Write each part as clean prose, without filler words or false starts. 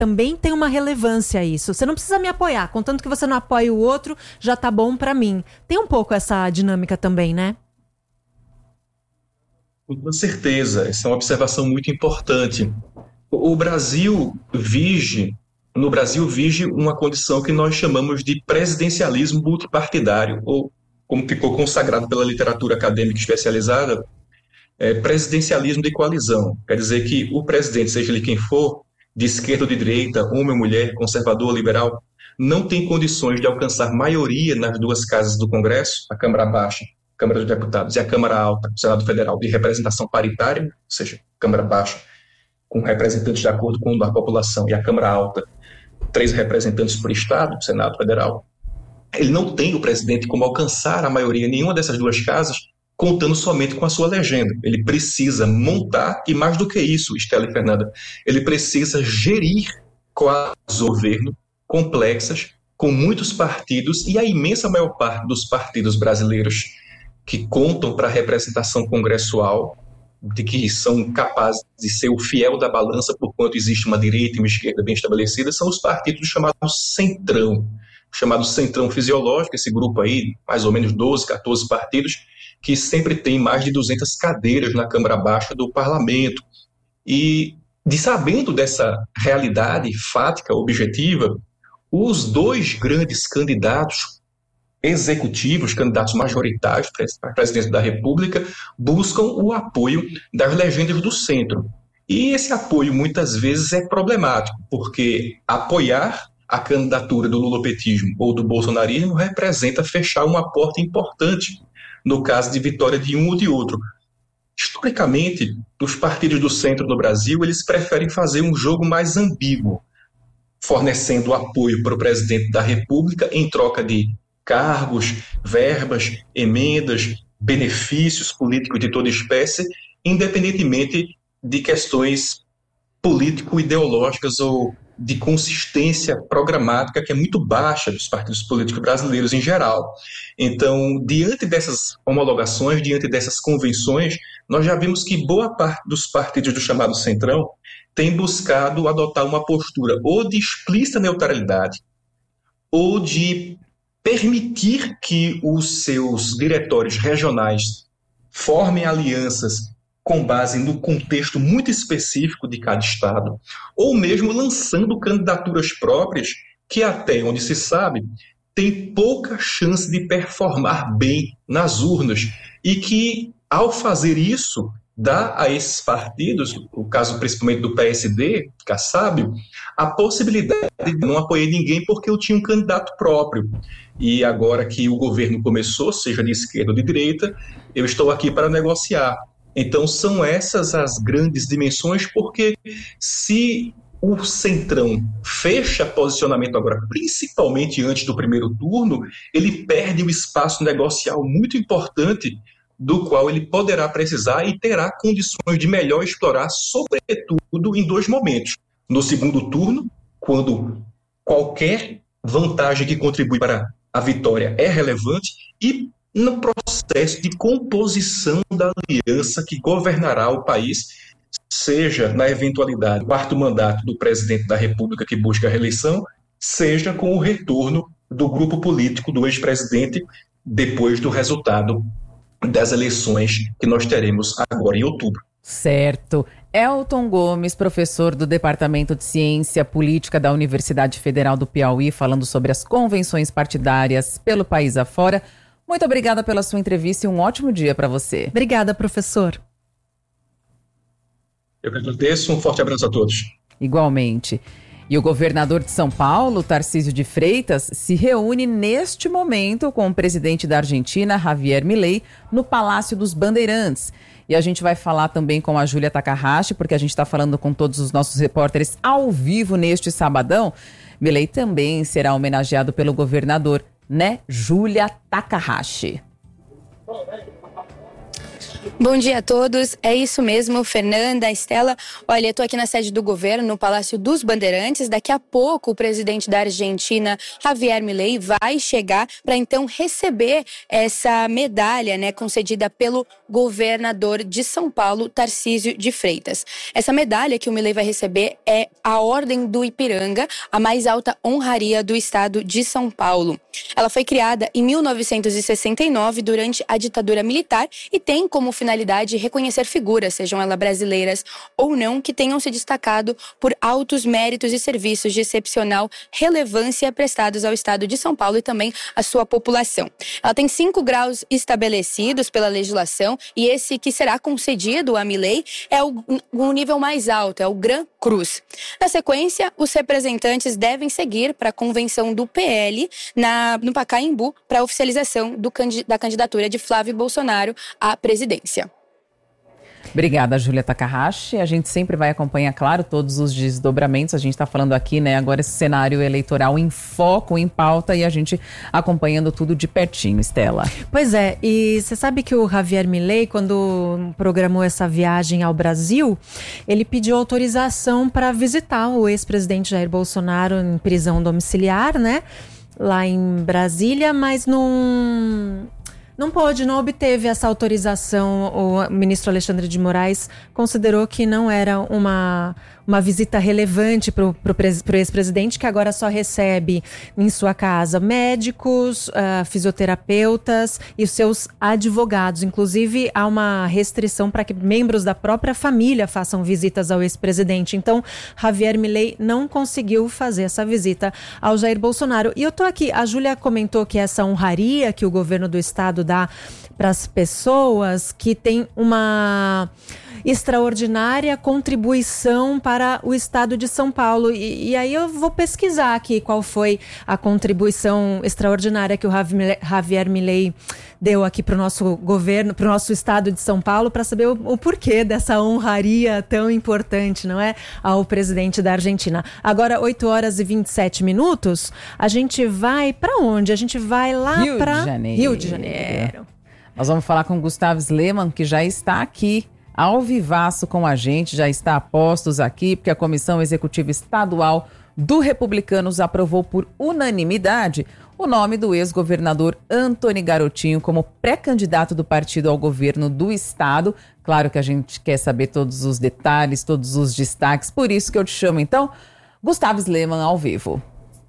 também tem uma relevância isso. Você não precisa me apoiar, contanto que você não apoie o outro, já tá bom para mim. Tem um pouco essa dinâmica também, né? Com certeza, essa é uma observação muito importante. O Brasil vige, no Brasil vige uma condição que nós chamamos de presidencialismo multipartidário, ou como ficou consagrado pela literatura acadêmica especializada, presidencialismo de coalizão. Quer dizer que o presidente, seja ele quem for, de esquerda ou de direita, homem ou mulher, conservador ou liberal, não tem condições de alcançar maioria nas duas casas do Congresso, a Câmara Baixa, Câmara dos Deputados, e a Câmara Alta, o Senado Federal, de representação paritária, ou seja, Câmara Baixa, com representantes de acordo com o da população, e a Câmara Alta, 3 representantes por Estado, o Senado Federal. Ele não tem, o presidente, como alcançar a maioria em nenhuma dessas duas casas, contando somente com a sua legenda. Ele precisa montar, e mais do que isso, Estela e Fernanda, ele precisa gerir coalizões de governo complexas, com muitos partidos, e a imensa maior parte dos partidos brasileiros que contam para a representação congressual, de que são capazes de ser o fiel da balança, por quanto existe uma direita e uma esquerda bem estabelecida, são os partidos chamados centrão, chamado centrão fisiológico, esse grupo aí, mais ou menos 12, 14 partidos, que sempre tem mais de 200 cadeiras na Câmara Baixa do Parlamento. E, sabendo dessa realidade fática, objetiva, os 2 grandes candidatos executivos, candidatos majoritários para a presidência da República, buscam o apoio das legendas do centro. E esse apoio, muitas vezes, é problemático, porque apoiar a candidatura do lulopetismo ou do bolsonarismo representa fechar uma porta importante no caso de vitória de um ou de outro. Historicamente, os partidos do centro no Brasil, eles preferem fazer um jogo mais ambíguo, fornecendo apoio para o presidente da República em troca de cargos, verbas, emendas, benefícios políticos de toda espécie, independentemente de questões político-ideológicas ou de consistência programática que é muito baixa dos partidos políticos brasileiros em geral. Então, diante dessas homologações, diante dessas convenções, nós já vimos que boa parte dos partidos do chamado Centrão tem buscado adotar uma postura ou de explícita neutralidade ou de permitir que os seus diretórios regionais formem alianças com base no contexto muito específico de cada estado, ou mesmo lançando candidaturas próprias que, até onde se sabe, têm pouca chance de performar bem nas urnas e que, ao fazer isso, dá a esses partidos, o caso principalmente do PSD, Kassab, a possibilidade de não apoiar ninguém porque eu tinha um candidato próprio. E agora que o governo começou, seja de esquerda ou de direita, eu estou aqui para negociar. Então são essas as grandes dimensões, porque se o Centrão fecha posicionamento agora, principalmente antes do primeiro turno, ele perde um espaço negocial muito importante do qual ele poderá precisar e terá condições de melhor explorar, sobretudo em 2 momentos. No segundo turno, quando qualquer vantagem que contribui para a vitória é relevante, e no processo de composição da aliança que governará o país, seja na eventualidade do 4º mandato do presidente da República que busca a reeleição, seja com o retorno do grupo político do ex-presidente depois do resultado das eleições que nós teremos agora em outubro. Certo. Elton Gomes, professor do Departamento de Ciência Política da Universidade Federal do Piauí, falando sobre as convenções partidárias pelo país afora. Muito obrigada pela sua entrevista e um ótimo dia para você. Obrigada, professor. Eu que agradeço, um forte abraço a todos. Igualmente. E o governador de São Paulo, Tarcísio de Freitas, se reúne neste momento com o presidente da Argentina, Javier Milei, no Palácio dos Bandeirantes. E a gente vai falar também com a Júlia Takahashi, porque a gente está falando com todos os nossos repórteres ao vivo neste sabadão. Milei também será homenageado pelo governador, né? Júlia Takahashi. Bom dia a todos, é isso mesmo, Fernanda, Estela. Olha, eu tô aqui na sede do governo, no Palácio dos Bandeirantes. Daqui a pouco o presidente da Argentina, Javier Milei, vai chegar para então receber essa medalha, né, concedida pelo governador de São Paulo, Tarcísio de Freitas. Essa medalha que o Milei vai receber é a Ordem do Ipiranga, a mais alta honraria do estado de São Paulo. Ela foi criada em 1969 durante a ditadura militar e tem como finalidade reconhecer figuras, sejam elas brasileiras ou não, que tenham se destacado por altos méritos e serviços de excepcional relevância prestados ao estado de São Paulo e também à sua população. Ela tem 5 graus estabelecidos pela legislação e esse que será concedido a Milei é o nível mais alto, é o Gran Cruz. Na sequência, os representantes devem seguir para a convenção do PL no Pacaembu para a oficialização da candidatura de Flávio Bolsonaro à presidência. Obrigada, Júlia Takahashi. A gente sempre vai acompanhar, claro, todos os desdobramentos. A gente está falando aqui, né, agora esse cenário eleitoral em foco, em pauta, e a gente acompanhando tudo de pertinho, Estela. Pois é, e você sabe que o Javier Milei, quando programou essa viagem ao Brasil, ele pediu autorização para visitar o ex-presidente Jair Bolsonaro em prisão domiciliar, né, lá em Brasília, mas não obteve essa autorização. O ministro Alexandre de Moraes considerou que não era uma visita relevante para o ex-presidente, que agora só recebe em sua casa médicos, fisioterapeutas e os seus advogados. Inclusive, há uma restrição para que membros da própria família façam visitas ao ex-presidente. Então, Javier Milei não conseguiu fazer essa visita ao Jair Bolsonaro. E eu tô aqui, a Júlia comentou que essa honraria que o governo do estado dá para as pessoas que tem uma extraordinária contribuição para o estado de São Paulo. E aí eu vou pesquisar aqui qual foi a contribuição extraordinária que o Javier Milei deu aqui para o nosso governo, para o nosso estado de São Paulo, para saber o porquê dessa honraria tão importante, não é? Ao presidente da Argentina. Agora, 8h27, a gente vai para onde? A gente vai lá para Rio de Janeiro. Nós vamos falar com Gustavo Sleman, que já está aqui ao vivaço com a gente, já está a postos aqui, porque a Comissão Executiva Estadual do Republicanos aprovou por unanimidade o nome do ex-governador Antony Garotinho como pré-candidato do partido ao governo do estado. Claro que a gente quer saber todos os detalhes, todos os destaques, por isso que eu te chamo então, Gustavo Sleman ao vivo.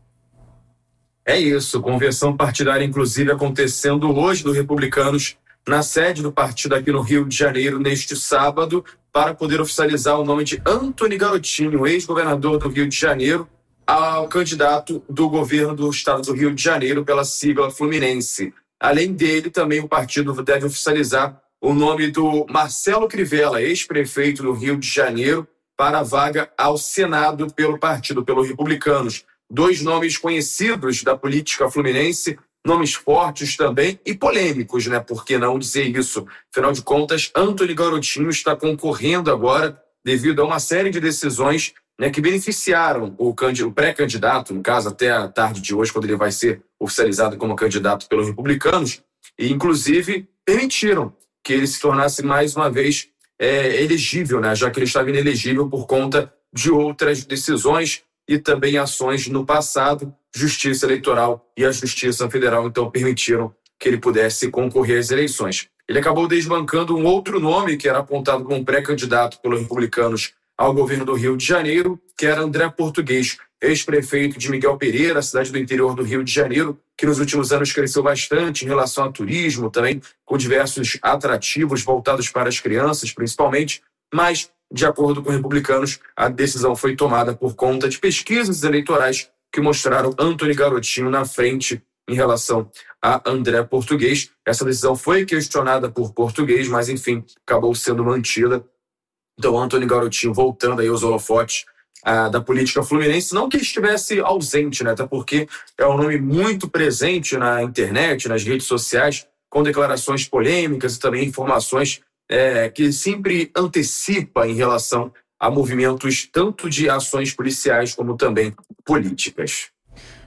É isso, convenção partidária inclusive acontecendo hoje do Republicanos na sede do partido aqui no Rio de Janeiro neste sábado para poder oficializar o nome de Antony Garotinho, ex-governador do Rio de Janeiro, ao candidato do governo do estado do Rio de Janeiro pela sigla Fluminense. Além dele, também o partido deve oficializar o nome do Marcelo Crivella, ex-prefeito do Rio de Janeiro, para a vaga ao Senado pelo partido, pelo Republicanos. 2 nomes conhecidos da política fluminense, nomes fortes também e polêmicos, né? Por que não dizer isso? Afinal de contas, Antony Garotinho está concorrendo agora devido a uma série de decisões, né, que beneficiaram o pré-candidato, no caso até a tarde de hoje, quando ele vai ser oficializado como candidato pelos Republicanos, e inclusive permitiram que ele se tornasse mais uma vez elegível, né? Já que ele estava inelegível por conta de outras decisões e também ações no passado. Justiça Eleitoral e a Justiça Federal, então, permitiram que ele pudesse concorrer às eleições. Ele acabou desbancando um outro nome que era apontado como pré-candidato pelos Republicanos ao governo do Rio de Janeiro, que era André Português, ex-prefeito de Miguel Pereira, cidade do interior do Rio de Janeiro, que nos últimos anos cresceu bastante em relação a turismo, também com diversos atrativos voltados para as crianças, principalmente, mas, de acordo com Republicanos, a decisão foi tomada por conta de pesquisas eleitorais que mostraram Antony Garotinho na frente em relação a André Português. Essa decisão foi questionada por Português, mas, enfim, acabou sendo mantida. Então, Antony Garotinho voltando aí aos holofotes da política fluminense. Não que ele estivesse ausente, né? Até porque é um nome muito presente na internet, nas redes sociais, com declarações polêmicas e também informações que sempre antecipa em relação a movimentos tanto de ações policiais como também políticas.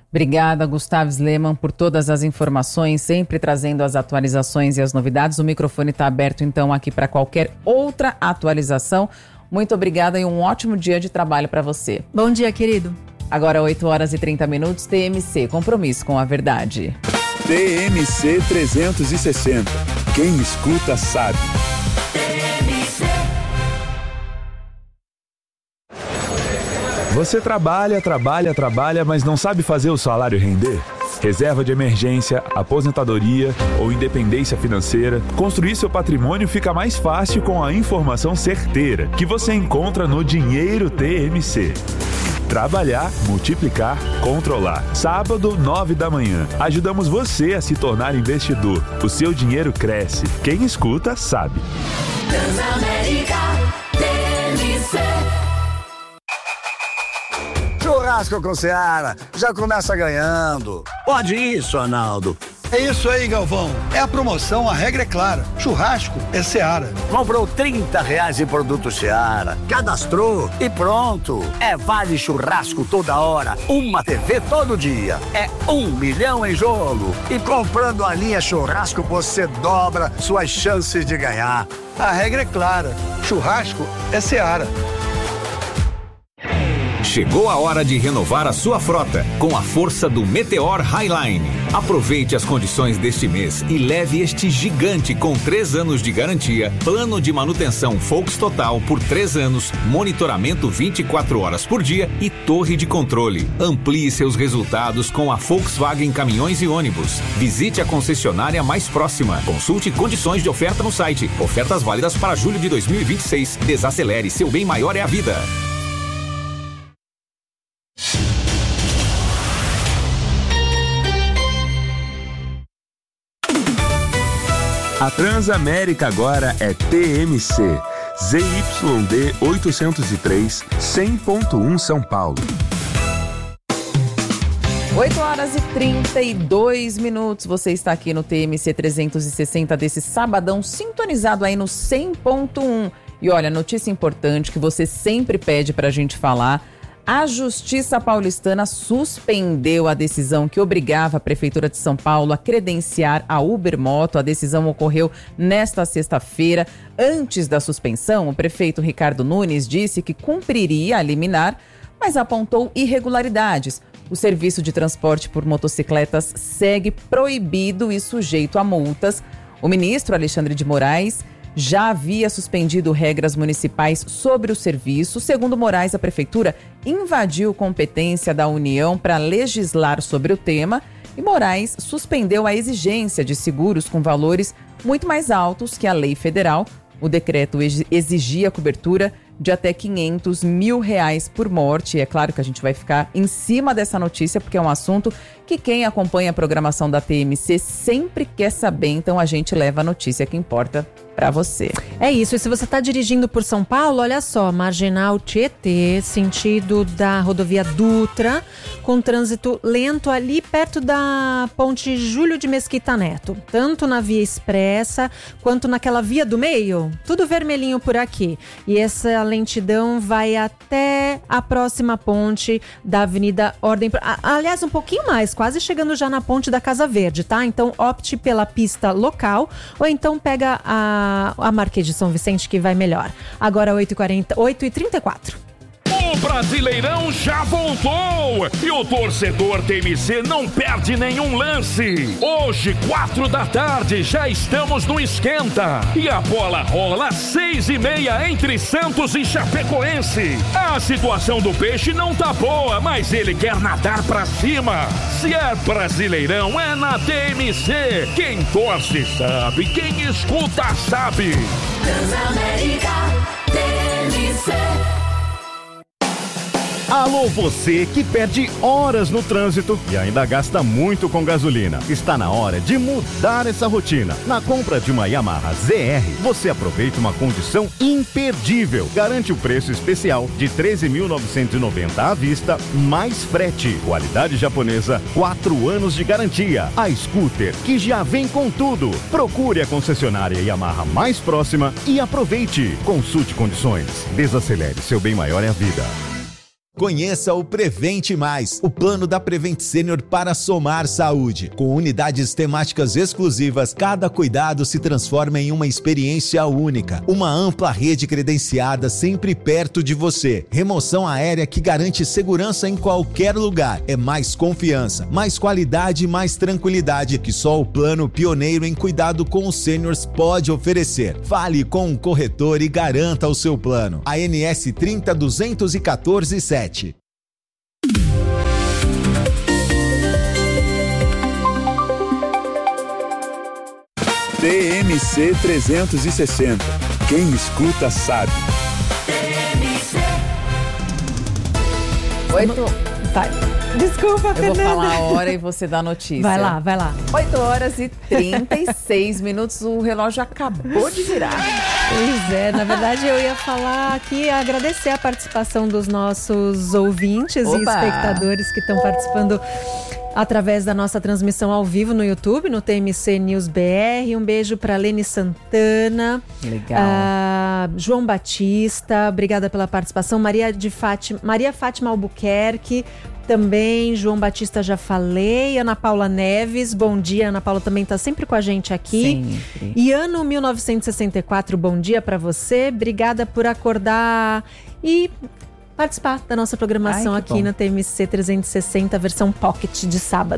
Obrigada, Gustavo Sleman, por todas as informações, sempre trazendo as atualizações e as novidades. O microfone está aberto, então, aqui para qualquer outra atualização. Muito obrigada e um ótimo dia de trabalho para você. Bom dia, querido. Agora, 8h30, TMC, compromisso com a verdade. TMC 360. Quem escuta sabe. Você trabalha, mas não sabe fazer o salário render? Reserva de emergência, aposentadoria ou independência financeira, construir seu patrimônio fica mais fácil com a informação certeira que você encontra no Dinheiro TMC. Trabalhar, multiplicar, controlar. Sábado, 9 da manhã. Ajudamos você a se tornar investidor. O seu dinheiro cresce. Quem escuta, sabe. Transamérica TMC. Churrasco com Seara, já começa ganhando. Pode isso, Arnaldo. É isso aí, Galvão. É a promoção, a regra é clara. Churrasco é Seara. Comprou R$30 em produto Seara, cadastrou e pronto. É vale churrasco toda hora, uma TV todo dia. É 1 milhão em jogo. E comprando a linha churrasco, você dobra suas chances de ganhar. A regra é clara. Churrasco é Seara. Chegou a hora de renovar a sua frota com a força do Meteor Highline. Aproveite as condições deste mês e leve este gigante com 3 anos de garantia, plano de manutenção Volks Total por 3 anos, monitoramento 24 horas por dia e torre de controle. Amplie seus resultados com a Volkswagen Caminhões e Ônibus. Visite a concessionária mais próxima. Consulte condições de oferta no site. Ofertas válidas para julho de 2026. Desacelere, seu bem maior é a vida. A Transamérica agora é TMC, ZYD 803, 100.1 São Paulo. 8h32. Você está aqui no TMC 360 desse sabadão, sintonizado aí no 100.1. E olha, notícia importante que você sempre pede pra gente falar. A Justiça Paulistana suspendeu a decisão que obrigava a Prefeitura de São Paulo a credenciar a Ubermoto. A decisão ocorreu nesta sexta-feira. Antes da suspensão, o prefeito Ricardo Nunes disse que cumpriria a liminar, mas apontou irregularidades. O serviço de transporte por motocicletas segue proibido e sujeito a multas. O ministro Alexandre de Moraes já havia suspendido regras municipais sobre o serviço. Segundo Moraes, a prefeitura invadiu competência da União para legislar sobre o tema e Moraes suspendeu a exigência de seguros com valores muito mais altos que a lei federal. O decreto exigia cobertura de até R$500 mil por morte. É claro que a gente vai ficar em cima dessa notícia, porque é um assunto que quem acompanha a programação da TMC sempre quer saber, então a gente leva a notícia que importa para você. É isso, e se você está dirigindo por São Paulo, olha só, Marginal Tietê, sentido da rodovia Dutra, com trânsito lento ali perto da ponte Júlio de Mesquita Neto, tanto na via expressa quanto naquela via do meio, tudo vermelhinho por aqui. E essa lentidão vai até a próxima ponte da Avenida Ordem, aliás, um pouquinho mais, quase chegando já na ponte da Casa Verde, tá? Então opte pela pista local ou então pega a Marquês de São Vicente, que vai melhor. Agora 8h34. O Brasileirão já voltou e o torcedor TMC não perde nenhum lance. Hoje, 4 da tarde, já estamos no Esquenta e a bola rola às 6h30 entre Santos e Chapecoense. A situação do Peixe não tá boa, mas ele quer nadar pra cima. Se é Brasileirão, é na TMC. Quem torce sabe, quem escuta sabe. Transamérica TMC. Alô, você que perde horas no trânsito e ainda gasta muito com gasolina. Está na hora de mudar essa rotina. Na compra de uma Yamaha ZR, você aproveita uma condição imperdível. Garante o preço especial de R$13.990 à vista, mais frete. Qualidade japonesa, 4 anos de garantia. A scooter que já vem com tudo. Procure a concessionária Yamaha mais próxima e aproveite. Consulte condições. Desacelere, seu bem maior é a vida. Conheça o Prevente Mais, o plano da Prevent Senior para somar saúde. Com unidades temáticas exclusivas, cada cuidado se transforma em uma experiência única. Uma ampla rede credenciada sempre perto de você. Remoção aérea que garante segurança em qualquer lugar. É mais confiança, mais qualidade e mais tranquilidade que só o plano pioneiro em cuidado com os sêniors pode oferecer. Fale com um corretor e garanta o seu plano. ANS 30.214.7. TMC 360. Quem escuta sabe. Vai. Desculpa, Fernanda. Eu vou falar a hora e você dá a notícia. Vai lá. 8 horas e 36 minutos, o relógio acabou de virar. Pois é, na verdade eu ia falar aqui, agradecer a participação dos nossos ouvintes e espectadores que estão participando através da nossa transmissão ao vivo no YouTube, no TMC News BR. Um beijo para Lene Santana. Legal. João Batista, obrigada pela participação. Maria Fátima Albuquerque, também. João Batista já falei. Ana Paula Neves, bom dia. Ana Paula também está sempre com a gente aqui. Sempre. E ano 1964, bom dia para você. Obrigada por acordar e participar da nossa programação aqui na TMC 360, versão Pocket de sábado.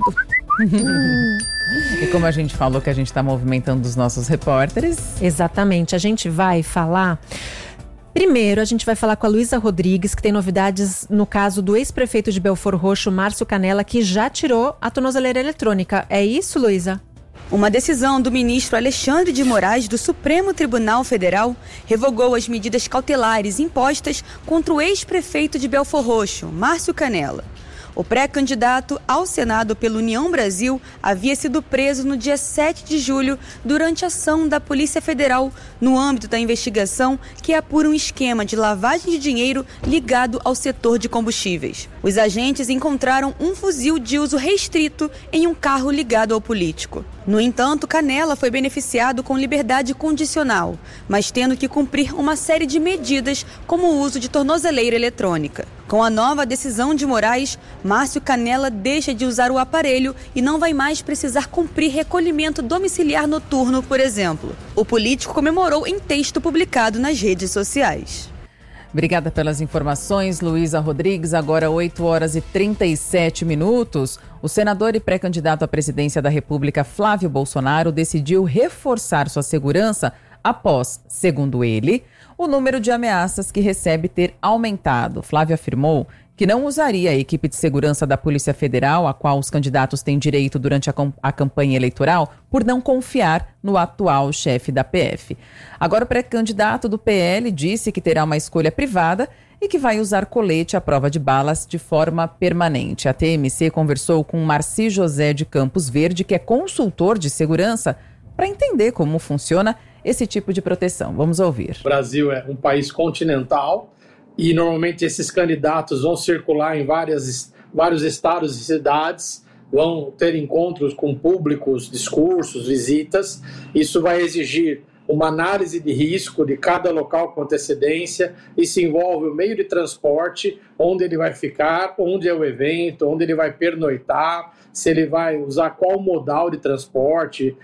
E como a gente falou que a gente está movimentando os nossos repórteres. Exatamente, a gente vai falar... Primeiro, a gente vai falar com a Luísa Rodrigues, que tem novidades no caso do ex-prefeito de Belford Roxo, Márcio Canella, que já tirou a tornozeleira eletrônica. É isso, Luísa? Uma decisão do ministro Alexandre de Moraes do Supremo Tribunal Federal revogou as medidas cautelares impostas contra o ex-prefeito de Belford Roxo, Márcio Canella. O pré-candidato ao Senado pela União Brasil havia sido preso no dia 7 de julho durante a ação da Polícia Federal no âmbito da investigação que apura um esquema de lavagem de dinheiro ligado ao setor de combustíveis. Os agentes encontraram um fuzil de uso restrito em um carro ligado ao político. No entanto, Canella foi beneficiado com liberdade condicional, mas tendo que cumprir uma série de medidas, como o uso de tornozeleira eletrônica. Com a nova decisão de Moraes, Márcio Canella deixa de usar o aparelho e não vai mais precisar cumprir recolhimento domiciliar noturno, por exemplo. O político comemorou em texto publicado nas redes sociais. Obrigada pelas informações, Luísa Rodrigues. Agora 8 horas e 37 minutos. O senador e pré-candidato à presidência da República, Flávio Bolsonaro, decidiu reforçar sua segurança após, segundo ele, o número de ameaças que recebe ter aumentado. Flávio afirmou que não usaria a equipe de segurança da Polícia Federal, a qual os candidatos têm direito durante a campanha eleitoral, por não confiar no atual chefe da PF. Agora o pré-candidato do PL disse que terá uma escolha privada e que vai usar colete à prova de balas de forma permanente. A TMC conversou com Marci José de Campos Verde, que é consultor de segurança, para entender como funciona esse tipo de proteção. Vamos ouvir. O Brasil é um país continental e normalmente esses candidatos vão circular em vários estados e cidades, vão ter encontros com públicos, discursos, visitas. Isso vai exigir uma análise de risco de cada local com antecedência. Isso envolve o meio de transporte, onde ele vai ficar, onde é o evento, onde ele vai pernoitar, se ele vai usar qual modal de transporte,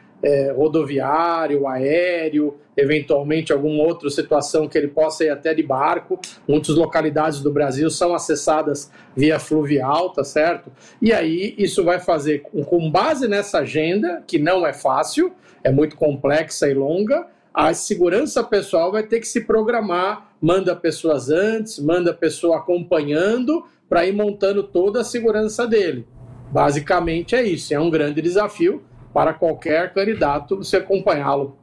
rodoviário, aéreo, eventualmente alguma outra situação que ele possa ir até de barco. Muitas localidades do Brasil são acessadas via fluvial, tá certo? E aí isso vai fazer, com base nessa agenda, que não é fácil, é muito complexa e longa, a segurança pessoal vai ter que se programar, manda pessoas antes, manda a pessoa acompanhando para ir montando toda a segurança dele. Basicamente é isso, é um grande desafio para qualquer candidato você acompanhá-lo.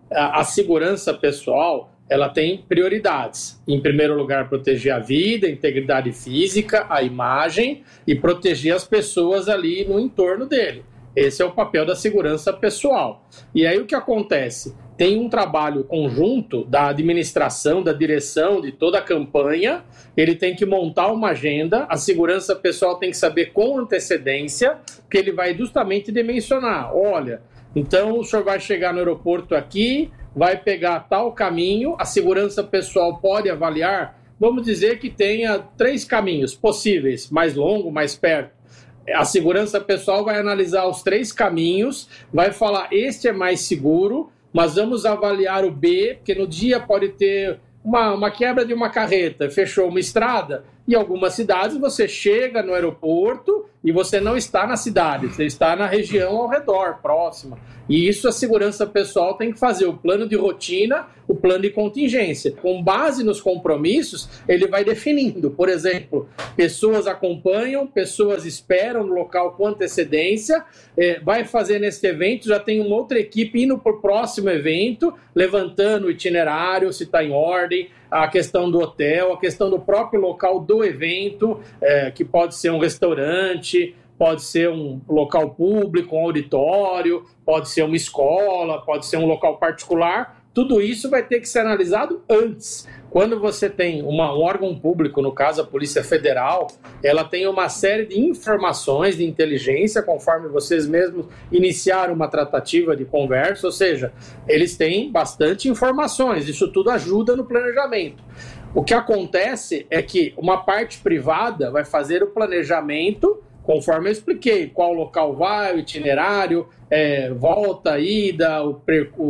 A segurança pessoal, ela tem prioridades. Em primeiro lugar, proteger a vida, a integridade física, a imagem e proteger as pessoas ali no entorno dele. Esse é o papel da segurança pessoal. E aí o que acontece? Tem um trabalho conjunto da administração, da direção, de toda a campanha. Ele tem que montar uma agenda, a segurança pessoal tem que saber com antecedência, que ele vai justamente dimensionar. Olha, então o senhor vai chegar no aeroporto aqui, vai pegar tal caminho, a segurança pessoal pode avaliar vamos dizer que tenha 3 caminhos possíveis, mais longo, mais perto. A segurança pessoal vai analisar os 3 caminhos, vai falar, este é mais seguro, mas vamos avaliar o B, porque no dia pode ter uma quebra de uma carreta, fechou uma estrada. Em algumas cidades você chega no aeroporto e você não está na cidade, você está na região ao redor, próxima. E isso a segurança pessoal tem que fazer o plano de rotina, o plano de contingência. Com base nos compromissos, ele vai definindo. Por exemplo, pessoas acompanham, pessoas esperam no local com antecedência, vai fazer nesse evento, já tem uma outra equipe indo para o próximo evento, levantando o itinerário, se está em ordem, a questão do hotel, a questão do próprio local do evento, que pode ser um restaurante, pode ser um local público, um auditório, pode ser uma escola, pode ser um local particular. Tudo isso vai ter que ser analisado antes. Quando você tem um órgão público, no caso a Polícia Federal, ela tem uma série de informações de inteligência, conforme vocês mesmos iniciaram uma tratativa de conversa, ou seja, eles têm bastante informações, isso tudo ajuda no planejamento. O que acontece é que uma parte privada vai fazer o planejamento, conforme eu expliquei, qual local vai, o itinerário, volta, ida, o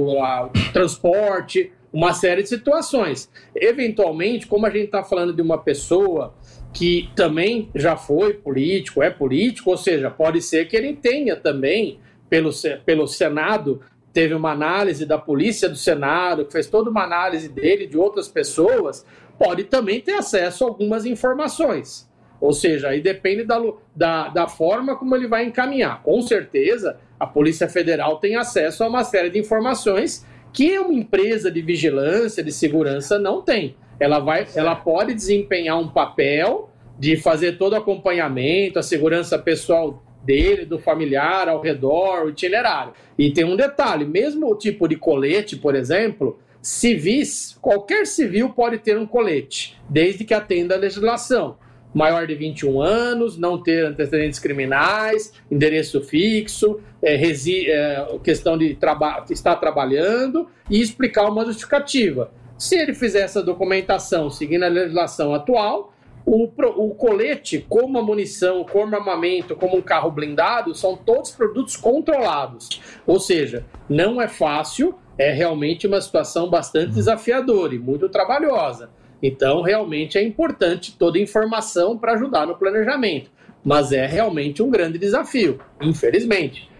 transporte, uma série de situações. Eventualmente, como a gente está falando de uma pessoa que também já foi político, é político, ou seja, pode ser que ele tenha também, pelo Senado, teve uma análise da Polícia do Senado, que fez toda uma análise dele e de outras pessoas, pode também ter acesso a algumas informações. Ou seja, aí depende da forma como ele vai encaminhar. Com certeza, a Polícia Federal tem acesso a uma série de informações que uma empresa de vigilância, de segurança, não tem. Ela pode desempenhar um papel de fazer todo o acompanhamento, a segurança pessoal dele, do familiar, ao redor, o itinerário. E tem um detalhe, mesmo o tipo de colete, por exemplo, civis, qualquer civil pode ter um colete, desde que atenda à legislação. Maior de 21 anos, não ter antecedentes criminais, endereço fixo, questão de estar trabalhando e explicar uma justificativa. Se ele fizer essa documentação seguindo a legislação atual, o colete, como a munição, como armamento, como um carro blindado, são todos produtos controlados. Ou seja, não é fácil, é realmente uma situação bastante desafiadora e muito trabalhosa. Então, realmente é importante toda a informação para ajudar no planejamento. Mas é realmente um grande desafio, infelizmente.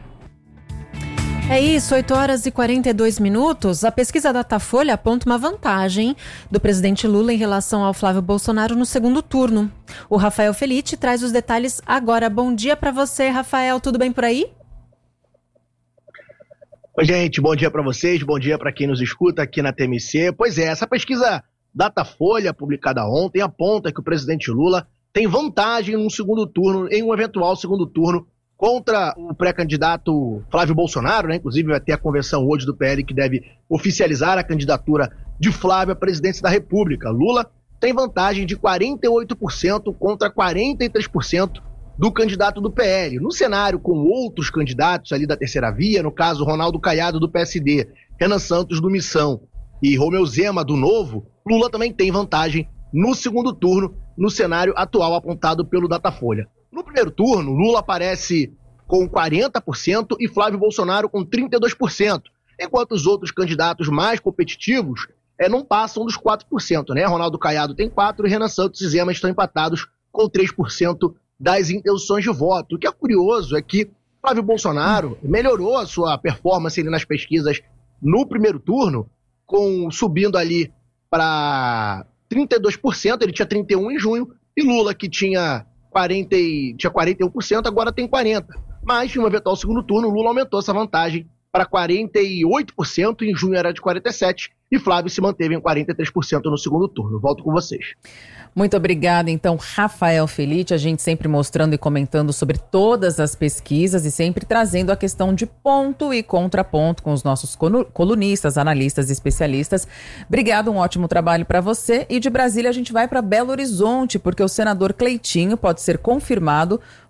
É isso, 8h42. A pesquisa Datafolha aponta uma vantagem do presidente Lula em relação ao Flávio Bolsonaro no segundo turno. O Rafael Felitti traz os detalhes agora. Bom dia para você, Rafael. Tudo bem por aí? Oi, gente. Bom dia para vocês. Bom dia para quem nos escuta aqui na TMC. Pois é, essa pesquisa Datafolha, publicada ontem, aponta que o presidente Lula tem vantagem num segundo turno, em um eventual segundo turno, contra o pré-candidato Flávio Bolsonaro, né? Inclusive vai ter a convenção hoje do PL que deve oficializar a candidatura de Flávio à presidência da República. Lula tem vantagem de 48% contra 43% do candidato do PL. No cenário com outros candidatos ali da terceira via, no caso Ronaldo Caiado do PSD, Renan Santos do Missão e Romeu Zema do Novo, Lula também tem vantagem no segundo turno, no cenário atual apontado pelo Datafolha. No primeiro turno, Lula aparece com 40% e Flávio Bolsonaro com 32%, enquanto os outros candidatos mais competitivos não passam dos 4%, né? Ronaldo Caiado tem 4% e Renan Santos e Zema estão empatados com 3% das intenções de voto. O que é curioso é que Flávio Bolsonaro melhorou a sua performance ali nas pesquisas no primeiro turno, subindo ali para 32%, ele tinha 31% em junho, e Lula, que tinha 41%, agora tem 40%. Mas, em um eventual segundo turno, Lula aumentou essa vantagem para 48%, em junho era de 47%, e Flávio se manteve em 43% no segundo turno. Volto com vocês. Muito obrigada, então, Rafael Felitti, a gente sempre mostrando e comentando sobre todas as pesquisas e sempre trazendo a questão de ponto e contraponto com os nossos colunistas, analistas e especialistas. Obrigado, um ótimo trabalho para você. E de Brasília a gente vai para Belo Horizonte, porque o senador Cleitinho pode ser confirmado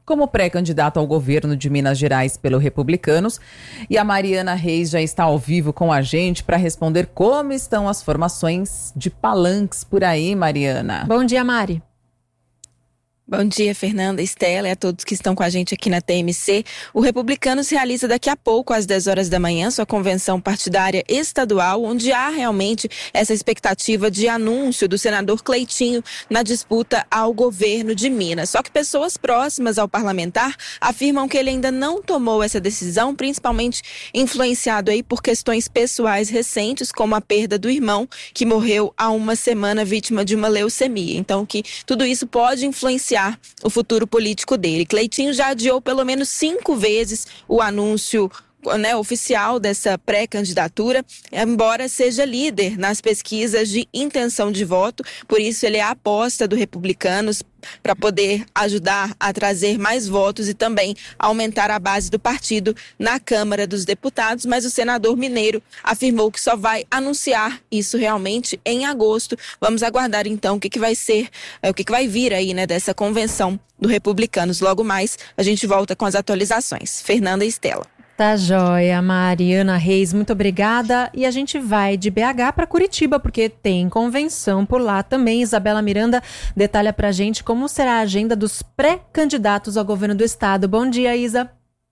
como pré-candidato ao governo de Minas Gerais pelo Republicanos. E a Mariana Reis já está ao vivo com a gente para responder como estão as formações de palanques por aí, Mariana. Bom dia, Mari. Bom dia, Fernanda, Estela e a todos que estão com a gente aqui na TMC. O Republicanos realiza daqui a pouco, às 10 horas da manhã, sua convenção partidária estadual, onde há realmente essa expectativa de anúncio do senador Cleitinho na disputa ao governo de Minas. Só que pessoas próximas ao parlamentar afirmam que ele ainda não tomou essa decisão, principalmente influenciado aí por questões pessoais recentes, como a perda do irmão, que morreu há uma semana vítima de uma leucemia. Então, que tudo isso pode influenciar o futuro político dele. Cleitinho já adiou pelo menos 5 vezes o anúncio oficial dessa pré-candidatura, embora seja líder nas pesquisas de intenção de voto. Por isso ele é a aposta do Republicanos para poder ajudar a trazer mais votos e também aumentar a base do partido na Câmara dos Deputados, mas o senador mineiro afirmou que só vai anunciar isso realmente em agosto. Vamos aguardar então o que vai ser, o que vai vir aí, dessa convenção do Republicanos. Logo mais a gente volta com as atualizações. Fernanda e Estela. Tá joia, Mariana Reis, muito obrigada. E a gente vai de BH para Curitiba, porque tem convenção por lá também. Isabela Miranda detalha pra gente como será a agenda dos pré-candidatos ao governo do estado. Bom dia, Isa.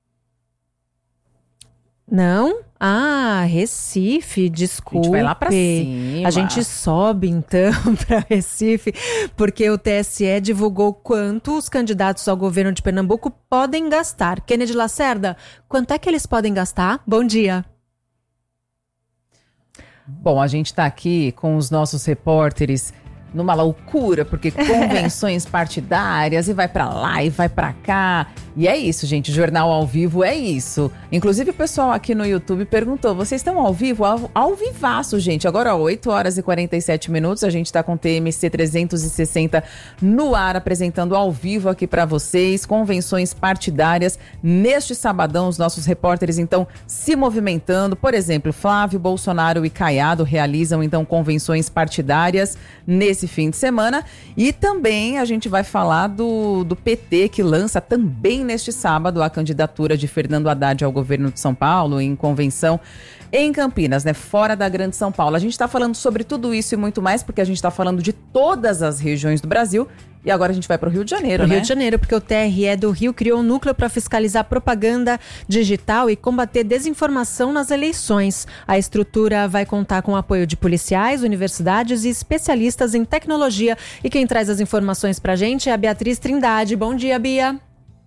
Não? Recife, desculpe. A gente vai lá pra cima. A gente sobe então para Recife, porque o TSE divulgou quanto os candidatos ao governo de Pernambuco podem gastar. Kennedy Lacerda, quanto é que eles podem gastar? Bom dia. Bom, a gente está aqui com os nossos repórteres numa loucura, porque convenções partidárias, e vai pra lá e vai pra cá. E é isso, gente, Jornal ao Vivo é isso. Inclusive o pessoal aqui no YouTube perguntou, vocês estão ao vivo? Ao vivaço, gente. Agora, 8 horas e 47 minutos, a gente tá com o TMC 360 no ar, apresentando ao vivo aqui pra vocês, convenções partidárias. Neste sabadão, os nossos repórteres, então, se movimentando. Por exemplo, Flávio Bolsonaro e Caiado realizam, então, convenções partidárias nesse fim de semana. E também a gente vai falar do PT, que lança também neste sábado a candidatura de Fernando Haddad ao governo de São Paulo em convenção em Campinas, fora da Grande São Paulo. A gente está falando sobre tudo isso e muito mais, porque a gente está falando de todas as regiões do Brasil. E agora a gente vai para o Rio de Janeiro, Rio de Janeiro, porque o TRE do Rio criou um núcleo para fiscalizar propaganda digital e combater desinformação nas eleições. A estrutura vai contar com o apoio de policiais, universidades e especialistas em tecnologia. E quem traz as informações para a gente é a Beatriz Trindade. Bom dia, Bia.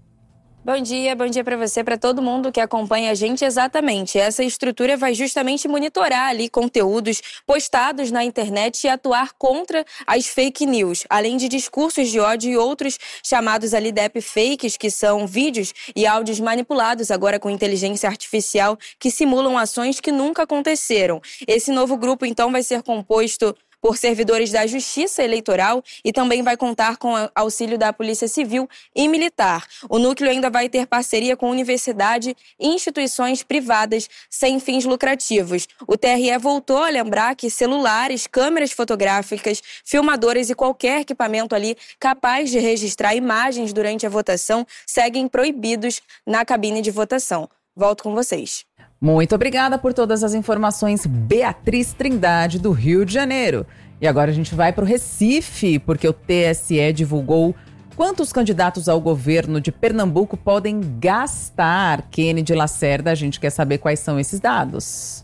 Bom dia para você, para todo mundo que acompanha a gente. Exatamente, essa estrutura vai justamente monitorar ali conteúdos postados na internet e atuar contra as fake news, além de discursos de ódio e outros chamados ali deepfakes, que são vídeos e áudios manipulados agora com inteligência artificial que simulam ações que nunca aconteceram. Esse novo grupo então vai ser composto por servidores da Justiça Eleitoral e também vai contar com auxílio da Polícia Civil e Militar. O núcleo ainda vai ter parceria com universidade e instituições privadas sem fins lucrativos. O TRE voltou a lembrar que celulares, câmeras fotográficas, filmadores e qualquer equipamento ali capaz de registrar imagens durante a votação seguem proibidos na cabine de votação. Volto com vocês. Muito obrigada por todas as informações, Beatriz Trindade, do Rio de Janeiro. E agora a gente vai para o Recife, porque o TSE divulgou quantos candidatos ao governo de Pernambuco podem gastar. Kennedy Lacerda, a gente quer saber quais são esses dados.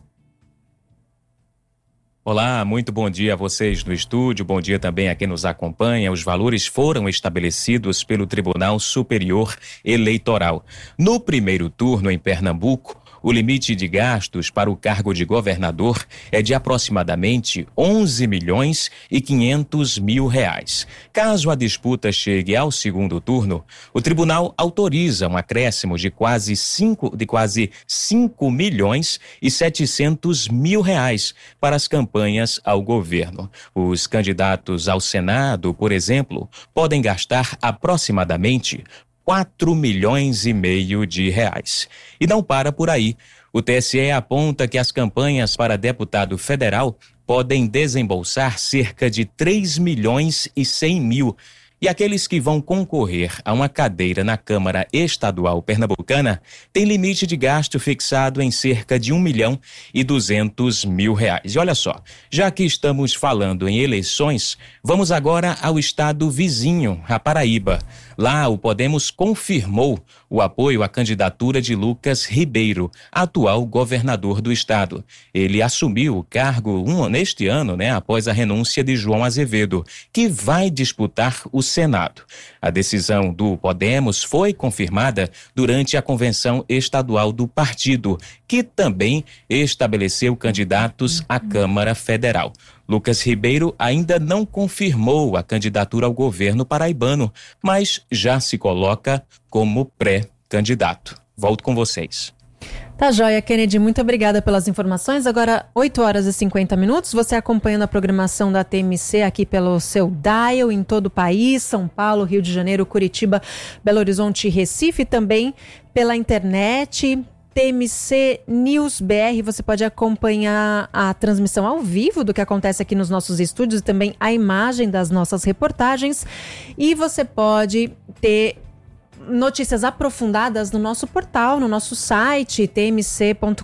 Olá, muito bom dia a vocês no estúdio, bom dia também a quem nos acompanha. Os valores foram estabelecidos pelo Tribunal Superior Eleitoral. No primeiro turno em Pernambuco, o limite de gastos para o cargo de governador é de aproximadamente 11 milhões e 500 mil reais. Caso a disputa chegue ao segundo turno, o tribunal autoriza um acréscimo de quase 5 milhões e 700 mil reais para as campanhas ao governo. Os candidatos ao Senado, por exemplo, podem gastar aproximadamente 4 milhões e meio de reais. E não para por aí. O TSE aponta que as campanhas para deputado federal podem desembolsar cerca de 3 milhões e 100 mil. E aqueles que vão concorrer a uma cadeira na Câmara Estadual Pernambucana têm limite de gasto fixado em cerca de R$1.200.000. E olha só, já que estamos falando em eleições, vamos agora ao estado vizinho, a Paraíba. Lá, o Podemos confirmou o apoio à candidatura de Lucas Ribeiro, atual governador do estado. Ele assumiu o cargo neste ano, após a renúncia de João Azevedo, que vai disputar o Senado. A decisão do Podemos foi confirmada durante a convenção estadual do partido, que também estabeleceu candidatos à Câmara Federal. Lucas Ribeiro ainda não confirmou a candidatura ao governo paraibano, mas já se coloca como pré-candidato. Volto com vocês. Tá joia, Kennedy, muito obrigada pelas informações. Agora, 8h50, você acompanhando a programação da TMC aqui pelo seu dial em todo o país, São Paulo, Rio de Janeiro, Curitiba, Belo Horizonte e Recife, também pela internet, TMC News BR, você pode acompanhar a transmissão ao vivo do que acontece aqui nos nossos estúdios e também a imagem das nossas reportagens, e você pode ter notícias aprofundadas no nosso portal, no nosso site tmc.com.br.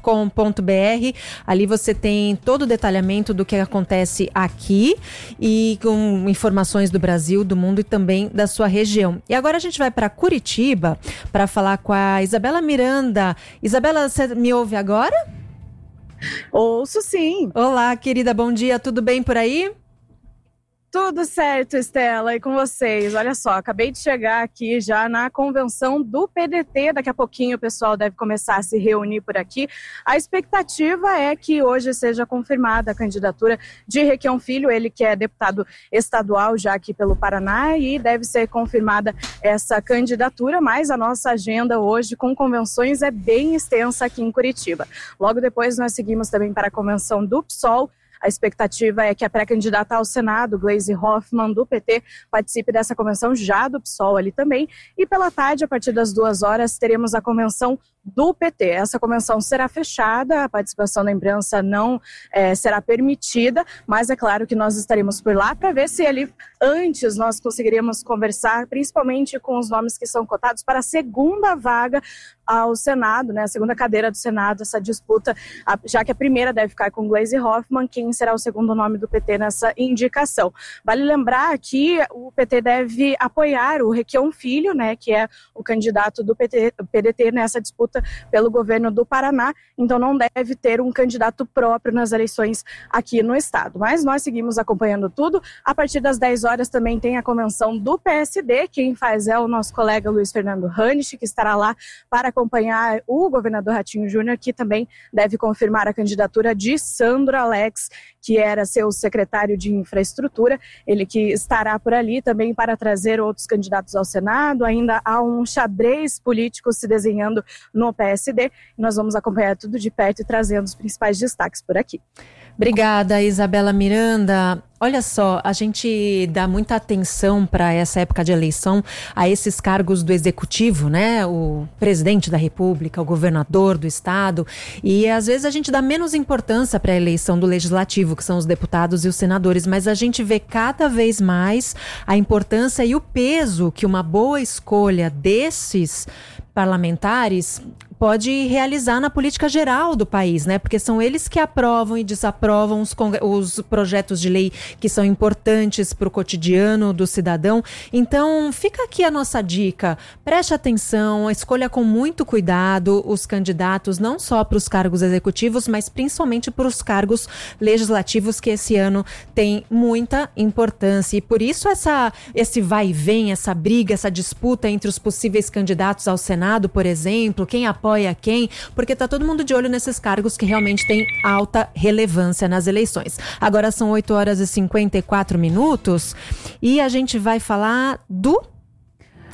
Ali você tem todo o detalhamento do que acontece aqui e com informações do Brasil, do mundo e também da sua região. E agora a gente vai para Curitiba para falar com a Isabela Miranda. Isabela, você me ouve agora? Ouço sim. Olá, querida, bom dia, tudo bem por aí? Tudo certo, Estela, e com vocês. Olha só, acabei de chegar aqui já na convenção do PDT. Daqui a pouquinho o pessoal deve começar a se reunir por aqui. A expectativa é que hoje seja confirmada a candidatura de Requião Filho, ele que é deputado estadual já aqui pelo Paraná, e deve ser confirmada essa candidatura, mas a nossa agenda hoje com convenções é bem extensa aqui em Curitiba. Logo depois nós seguimos também para a convenção do PSOL. A expectativa é que a pré-candidata ao Senado, Gleisi Hoffmann, do PT, participe dessa convenção já do PSOL ali também. E pela tarde, a partir das 2h, teremos a convenção do PT. Essa convenção será fechada, a participação da imprensa não será permitida, mas é claro que nós estaremos por lá para ver se ali antes nós conseguiríamos conversar, principalmente com os nomes que são cotados para a segunda vaga ao Senado, a segunda cadeira do Senado, essa disputa, já que a primeira deve ficar com Gleisi Hoffmann, quem será o segundo nome do PT nessa indicação. Vale lembrar que o PT deve apoiar o Requião Filho, que é o candidato do PDT nessa disputa pelo governo do Paraná, então não deve ter um candidato próprio nas eleições aqui no estado. Mas nós seguimos acompanhando tudo. A partir das 10h também tem a convenção do PSD, quem faz é o nosso colega Luiz Fernando Hanich, que estará lá para acompanhar o governador Ratinho Júnior, que também deve confirmar a candidatura de Sandro Alex, que era seu secretário de infraestrutura, ele que estará por ali também para trazer outros candidatos ao Senado. Ainda há um xadrez político se desenhando no PSD. Nós vamos acompanhar tudo de perto e trazendo os principais destaques por aqui. Obrigada, Isabela Miranda. Olha só, a gente dá muita atenção para essa época de eleição a esses cargos do executivo, o presidente da República, o governador do estado, e às vezes a gente dá menos importância para a eleição do legislativo, que são os deputados e os senadores, mas a gente vê cada vez mais a importância e o peso que uma boa escolha desses parlamentares pode realizar na política geral do país, porque são eles que aprovam e desaprovam os projetos de lei que são importantes para o cotidiano do cidadão. Então, fica aqui a nossa dica, preste atenção, escolha com muito cuidado os candidatos, não só para os cargos executivos, mas principalmente para os cargos legislativos, que esse ano tem muita importância. E por isso esse vai e vem, essa briga, essa disputa entre os possíveis candidatos ao Senado, por exemplo, quem apoia quem, porque está todo mundo de olho nesses cargos que realmente têm alta relevância nas eleições. Agora são 8h54 e a gente vai falar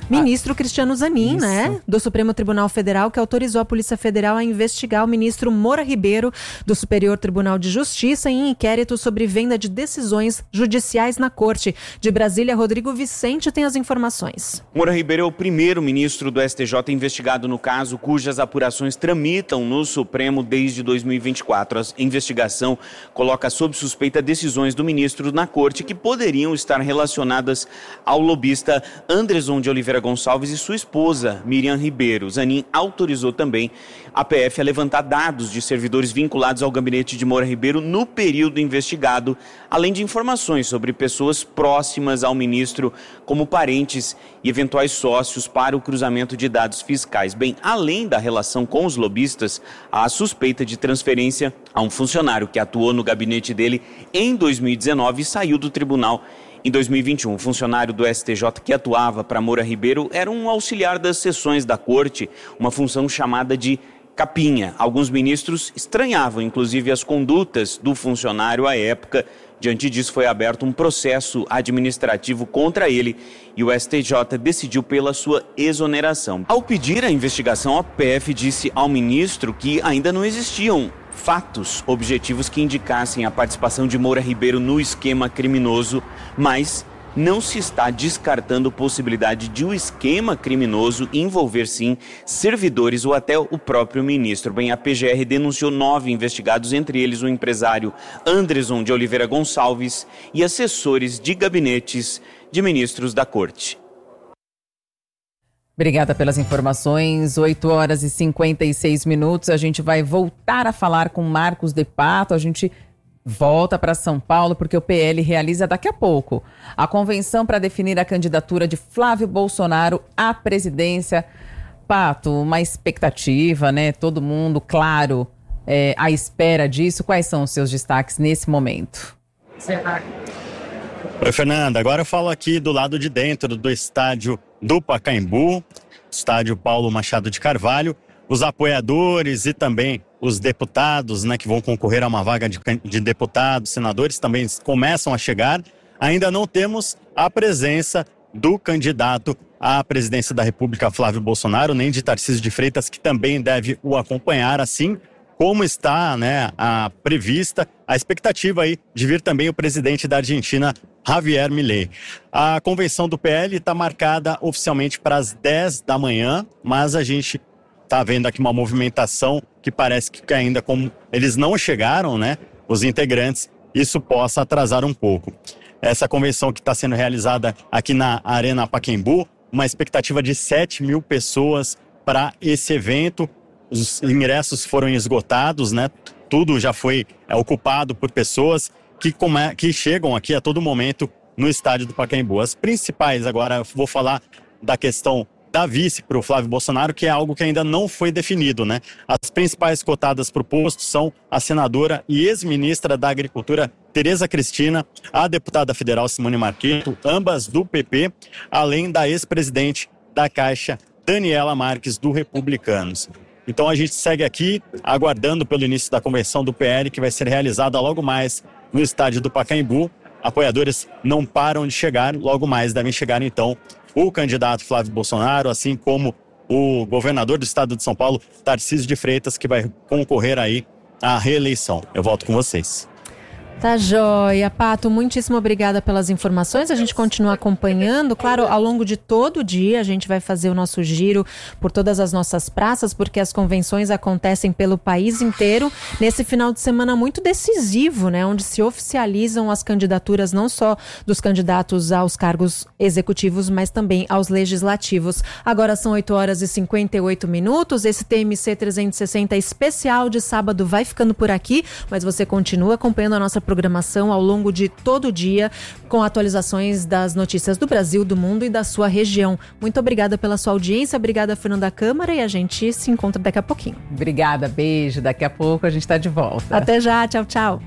ministro Cristiano Zanin, né, do Supremo Tribunal Federal, que autorizou a Polícia Federal a investigar o ministro Moura Ribeiro, do Superior Tribunal de Justiça, em inquérito sobre venda de decisões judiciais na Corte. De Brasília, Rodrigo Vicente tem as informações. Moura Ribeiro é o primeiro ministro do STJ investigado no caso, cujas apurações tramitam no Supremo desde 2024. A investigação coloca sob suspeita decisões do ministro na Corte que poderiam estar relacionadas ao lobista Anderson de Oliveira Gonçalves e sua esposa, Miriam Ribeiro. Zanin autorizou também a PF a levantar dados de servidores vinculados ao gabinete de Moura Ribeiro no período investigado, além de informações sobre pessoas próximas ao ministro, como parentes e eventuais sócios para o cruzamento de dados fiscais. Bem, além da relação com os lobistas, há a suspeita de transferência a um funcionário que atuou no gabinete dele em 2019 e saiu do tribunal em 2021. O funcionário do STJ que atuava para Moura Ribeiro era um auxiliar das sessões da corte, uma função chamada de capinha. Alguns ministros estranhavam, inclusive, as condutas do funcionário à época. Diante disso, foi aberto um processo administrativo contra ele e o STJ decidiu pela sua exoneração. Ao pedir a investigação, a PF disse ao ministro que ainda não existiam fatos objetivos que indicassem a participação de Moura Ribeiro no esquema criminoso, mas não se está descartando a possibilidade de o esquema criminoso envolver, sim, servidores ou até o próprio ministro. Bem, a PGR denunciou 9 investigados, entre eles o empresário Anderson de Oliveira Gonçalves e assessores de gabinetes de ministros da Corte. Obrigada pelas informações. 8h56. A gente vai voltar a falar com Marcos de Pato. A gente volta para São Paulo porque o PL realiza daqui a pouco a convenção para definir a candidatura de Flávio Bolsonaro à presidência. Pato, uma expectativa, né? Todo mundo, claro, à espera disso. Quais são os seus destaques nesse momento? Oi, Fernanda. Agora eu falo aqui do lado de dentro do estádio do Pacaembu, estádio Paulo Machado de Carvalho. Os apoiadores e também os deputados, né, que vão concorrer a uma vaga de deputados, senadores, também começam a chegar. Ainda não temos a presença do candidato à presidência da República, Flávio Bolsonaro, nem de Tarcísio de Freitas, que também deve o acompanhar, assim como está, né, prevista a expectativa aí de vir também o presidente da Argentina, Javier Milei. A convenção do PL está marcada oficialmente para as 10 da manhã, mas a gente está vendo aqui uma movimentação que parece que ainda, como eles não chegaram, né, os integrantes, isso possa atrasar um pouco. Essa convenção que está sendo realizada aqui na Arena Pacaembu, uma expectativa de 7 mil pessoas para esse evento. Os ingressos foram esgotados, né? Tudo já foi ocupado por pessoas que chegam aqui a todo momento no estádio do Pacaembu. As principais, agora vou falar da questão da vice para o Flávio Bolsonaro, que é algo que ainda não foi definido, né? As principais cotadas para o posto são a senadora e ex-ministra da Agricultura, Tereza Cristina, a deputada federal Simone Marqueto, ambas do PP, além da ex-presidente da Caixa, Daniela Marques, do Republicanos. Então a gente segue aqui aguardando pelo início da convenção do PL, que vai ser realizada logo mais no estádio do Pacaembu. Apoiadores não param de chegar, logo mais devem chegar então o candidato Flávio Bolsonaro, assim como o governador do estado de São Paulo, Tarcísio de Freitas, que vai concorrer aí à reeleição. Eu volto com vocês. Tá joia, Pato, muitíssimo obrigada pelas informações, a gente continua acompanhando, claro, ao longo de todo o dia a gente vai fazer o nosso giro por todas as nossas praças, porque as convenções acontecem pelo país inteiro, nesse final de semana muito decisivo, né, onde se oficializam as candidaturas não só dos candidatos aos cargos executivos, mas também aos legislativos. Agora são 8h58, esse TMC 360 especial de sábado vai ficando por aqui, mas você continua acompanhando a nossa programação ao longo de todo o dia, com atualizações das notícias do Brasil, do mundo e da sua região. Muito obrigada pela sua audiência, obrigada, Fernanda Câmara, e a gente se encontra daqui a pouquinho. Obrigada, beijo, daqui a pouco a gente está de volta. Até já, tchau, tchau.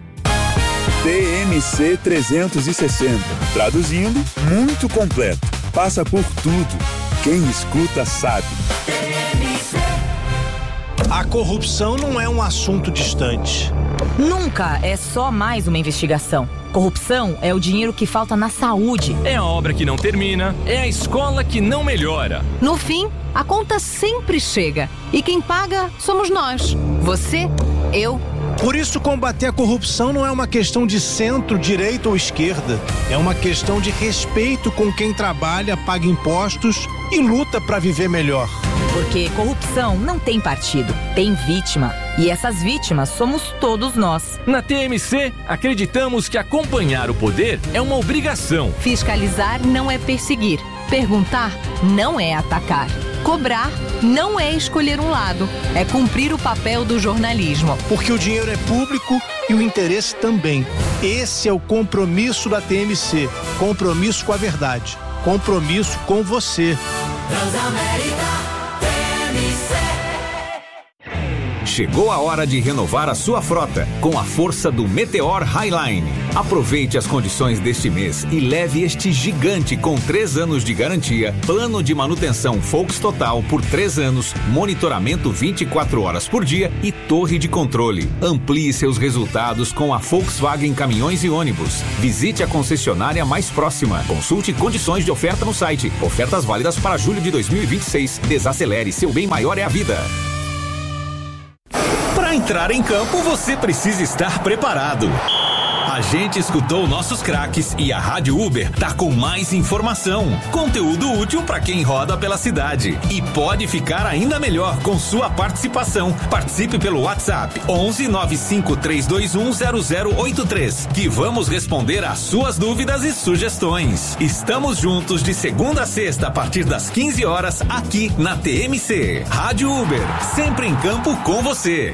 TMC 360, traduzindo, muito completo, passa por tudo. Quem escuta sabe. A corrupção não é um assunto distante. Nunca é só mais uma investigação. Corrupção é o dinheiro que falta na saúde. É a obra que não termina, é a escola que não melhora. No fim, a conta sempre chega. E quem paga somos nós. Você, eu. Por isso, combater a corrupção não é uma questão de centro, direita ou esquerda. É uma questão de respeito com quem trabalha, paga impostos e luta para viver melhor. Porque corrupção não tem partido, tem vítima. E essas vítimas somos todos nós. Na TMC, acreditamos que acompanhar o poder é uma obrigação. Fiscalizar não é perseguir. Perguntar não é atacar. Cobrar não é escolher um lado. É cumprir o papel do jornalismo. Porque o dinheiro é público e o interesse também. Esse é o compromisso da TMC. Compromisso com a verdade. Compromisso com você. Transamérica. Chegou a hora de renovar a sua frota com a força do Meteor Highline. Aproveite as condições deste mês e leve este gigante com 3 anos de garantia, plano de manutenção Volks Total por 3 anos, monitoramento 24 horas por dia e torre de controle. Amplie seus resultados com a Volkswagen Caminhões e Ônibus. Visite a concessionária mais próxima. Consulte condições de oferta no site. Ofertas válidas para julho de 2026. Desacelere, seu bem maior é a vida. Para entrar em campo, você precisa estar preparado. A gente escutou nossos craques e a Rádio Uber tá com mais informação. Conteúdo útil para quem roda pela cidade. E pode ficar ainda melhor com sua participação. Participe pelo WhatsApp 11 95 321 0083, que vamos responder às suas dúvidas e sugestões. Estamos juntos de segunda a sexta a partir das 15 horas aqui na TMC. Rádio Uber, sempre em campo com você.